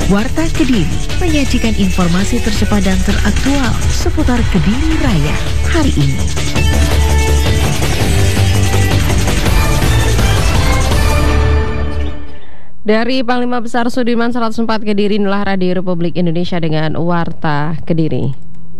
Warta Kediri menyajikan informasi tercepat dan teraktual seputar Kediri Raya hari ini. Dari Panglima Besar Sudirman 104 Kediri, inilah Radio Republik Indonesia dengan Warta Kediri.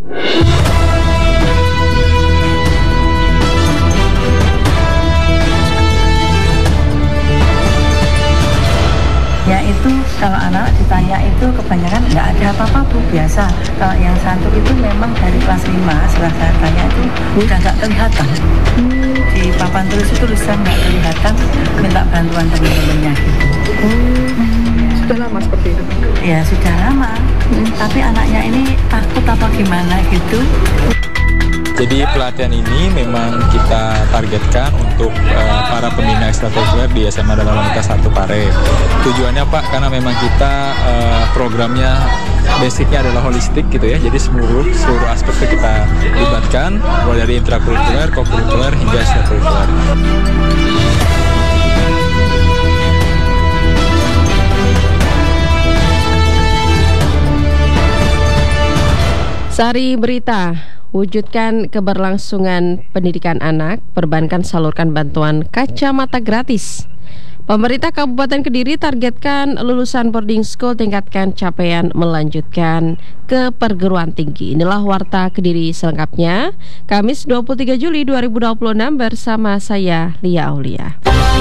Ya itu kalau anak ditanya itu kebanyakan nggak ada apa-apa Bu, biasa. Kalau yang satu itu memang dari kelas 5 setelah saya tanya itu udah nggak kelihatan. Di papan tulis itu tulisan nggak kelihatan, minta bantuan teman-temannya gitu. Sudah lama seperti itu? Ya sudah lama, tapi anaknya ini takut apa gimana gitu. Jadi pelatihan ini memang kita targetkan untuk para pembina ekstrakurikuler di SMA Dharma Wanita 1 Pare. Tujuannya Pak, karena memang kita programnya basicnya adalah holistik gitu ya. Jadi seluruh aspek itu kita libatkan, mulai dari intrakurikuler, kokurikuler hingga ekstrakurikuler. Sari Berita, wujudkan keberlangsungan pendidikan anak, perbankan salurkan bantuan kacamata gratis. Pemerintah Kabupaten Kediri targetkan lulusan boarding school tingkatkan capaian melanjutkan ke perguruan tinggi. Inilah Warta Kediri selengkapnya, Kamis 23 Juli 2026 bersama saya Lia Aulia.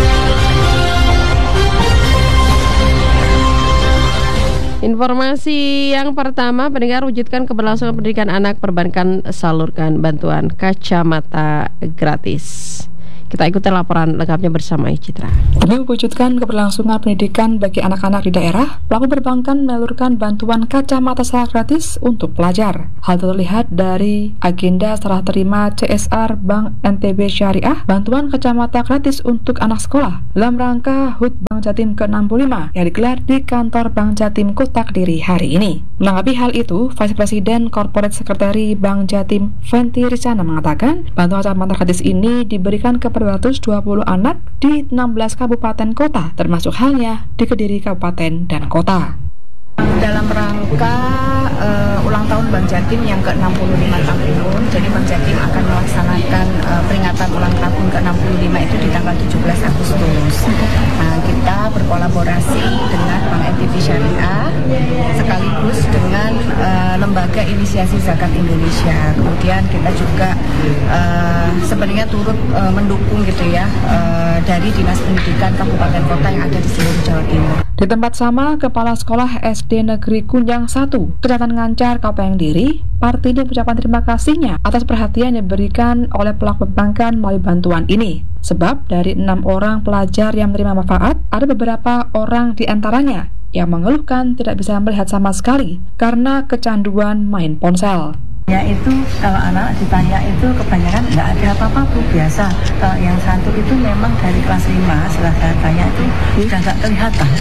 Informasi yang pertama, pendengar, wujudkan keberlangsungan pendidikan anak, perbankan salurkan bantuan kacamata gratis. Kita ikuti laporan lengkapnya bersama Citra. Demi mewujudkan keberlangsungan pendidikan bagi anak-anak di daerah, pelaku perbankan menyalurkan bantuan kacamata secara gratis untuk pelajar. Hal itu terlihat dari agenda serah terima CSR Bank NTB Syariah, bantuan kacamata gratis untuk anak sekolah dalam rangka HUT Bank Jatim ke-65 yang digelar di kantor Bank Jatim Kota Kediri hari ini. Menanggapi hal itu, Vice President Corporate Secretary Bank Jatim Fenty Rizana mengatakan bantuan kacamata gratis ini diberikan kepada 220 anak di 16 kabupaten kota, termasuk halnya di Kediri Kabupaten dan Kota. Dalam rangka ulang tahun Bank Jatim yang ke-65 tahun, jadi Bank Jatim akan melaksanakan peringatan ulang tahun ke-65 itu di tanggal 17 Agustus. Nah, kita berkolaborasi dengan Bank NTB Syariah sekaligus dengan Lembaga Inisiasi Zakat Indonesia. Kemudian kita juga sebenarnya turut mendukung gitu ya dari Dinas Pendidikan Kabupaten Kota yang ada di seluruh Jawa Timur. Di tempat sama, Kepala Sekolah SD Negeri Kunjang 1, Kecamatan Ngancar, Kabupaten Kediri, Partini mengucapkan terima kasihnya atas perhatian yang diberikan oleh pelaku perbankan melalui bantuan ini. Sebab dari 6 orang pelajar yang menerima manfaat, ada beberapa orang di antaranya yang mengeluhkan tidak bisa melihat sama sekali karena kecanduan main ponsel. Ya itu kalau anak ditanya itu kebanyakan nggak ada apa-apa Bu, biasa. Kalau yang satu itu memang dari kelas 5 setelah saya tanya itu udah nggak kelihatan.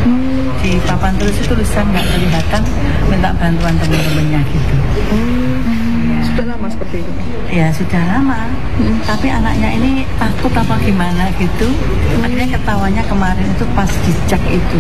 Di papan tulis itu tulisan nggak kelihatan, minta bantuan teman-temannya gitu. Sudah lama seperti itu? Ya sudah lama, tapi anaknya ini takut apa gimana gitu. Akhirnya ketawanya kemarin itu pas dicek itu.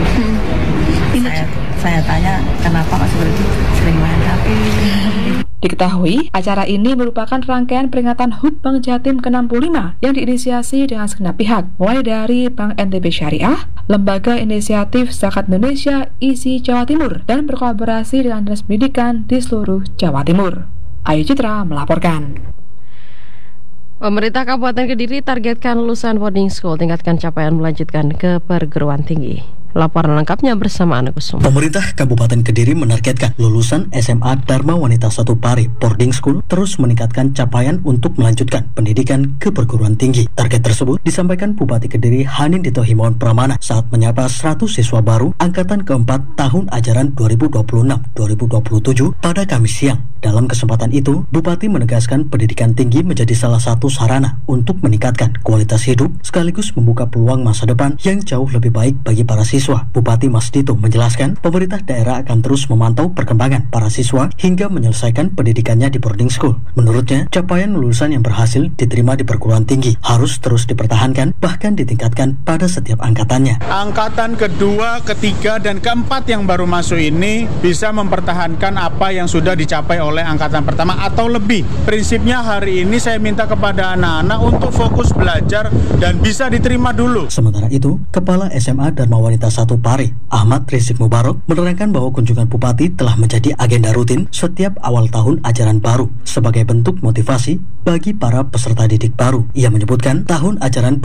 Saya tanya kenapa kok seperti itu, sering main HP. Diketahui, acara ini merupakan rangkaian peringatan HUT Bank Jatim ke-65 yang diinisiasi dengan segenap pihak, mulai dari Bank NTB Syariah, Lembaga Inisiatif Zakat Indonesia ISI Jawa Timur, dan berkolaborasi dengan Dinas Pendidikan di seluruh Jawa Timur. Ayu Citra melaporkan. Pemerintah Kabupaten Kediri targetkan lulusan boarding school tingkatkan capaian melanjutkan ke perguruan tinggi. Laporan lengkapnya bersama Ana Kusuma. Pemerintah Kabupaten Kediri menargetkan lulusan SMA Dharma Wanita 1 Pare Boarding School terus meningkatkan capaian untuk melanjutkan pendidikan ke perguruan tinggi. Target tersebut disampaikan Bupati Kediri Hanin Dito Himawan Pramana saat menyapa 100 siswa baru angkatan keempat tahun ajaran 2026-2027 pada Kamis siang. Dalam kesempatan itu, Bupati menegaskan pendidikan tinggi menjadi salah satu sarana untuk meningkatkan kualitas hidup sekaligus membuka peluang masa depan yang jauh lebih baik bagi para siswa siswa. Bupati Masdito menjelaskan, pemerintah daerah akan terus memantau perkembangan para siswa hingga menyelesaikan pendidikannya di boarding school. Menurutnya, capaian lulusan yang berhasil diterima di perguruan tinggi harus terus dipertahankan, bahkan ditingkatkan pada setiap angkatannya. Angkatan kedua, ketiga, dan keempat yang baru masuk ini bisa mempertahankan apa yang sudah dicapai oleh angkatan pertama atau lebih. Prinsipnya hari ini saya minta kepada anak-anak untuk fokus belajar dan bisa diterima dulu. Sementara itu, Kepala SMA Dharma Wanita 1 Pare, Ahmad Rizik Mubarok, menerangkan bahwa kunjungan Bupati telah menjadi agenda rutin setiap awal tahun ajaran baru sebagai bentuk motivasi bagi para peserta didik baru. Ia menyebutkan tahun ajaran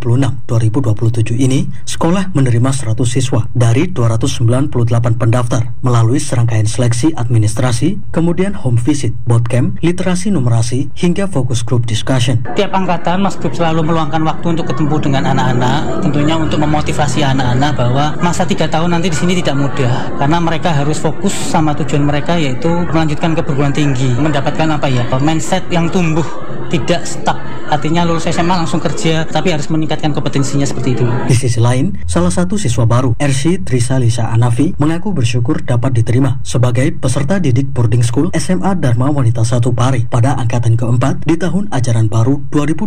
2026-2027 ini, sekolah menerima 100 siswa dari 298 pendaftar melalui serangkaian seleksi administrasi, kemudian home visit, bootcamp, literasi numerasi, hingga fokus group discussion. Tiap angkatan Mas Group selalu meluangkan waktu untuk ketemu dengan anak-anak, tentunya untuk memotivasi anak-anak bahwa masa 3 tahun nanti di sini tidak mudah, karena mereka harus fokus sama tujuan mereka, yaitu melanjutkan ke perguruan tinggi, mendapatkan mindset yang tumbuh, tidak stuck. Artinya lulus SMA langsung kerja, tapi harus meningkatkan kompetensinya seperti itu. Di sisi lain, salah satu siswa baru, Ersi Trisalisa Anafi, mengaku bersyukur dapat diterima sebagai peserta didik boarding school SMA Dharma Wanita 1 Pare pada angkatan keempat di tahun ajaran baru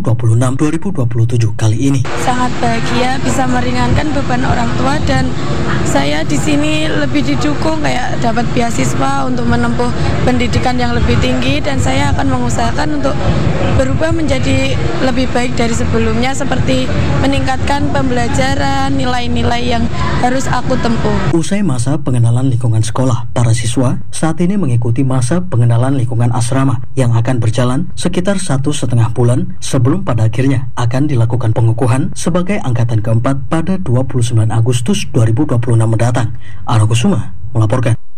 2026-2027 kali ini. Sangat bahagia bisa meringankan beban orang tua, dan saya di sini lebih didukung, kayak dapat beasiswa untuk menempuh pendidikan yang lebih tinggi, dan saya akan mengusahakan untuk berubah menjadi lebih baik dari sebelumnya, seperti meningkatkan pembelajaran, nilai-nilai yang harus aku tempuh. Usai masa pengenalan lingkungan sekolah, para siswa saat ini mengikuti masa pengenalan lingkungan asrama yang akan berjalan sekitar 1,5 bulan sebelum pada akhirnya akan dilakukan pengukuhan sebagai angkatan keempat pada 29 Agustus 2026 mendatang. Argo Kusuma melaporkan.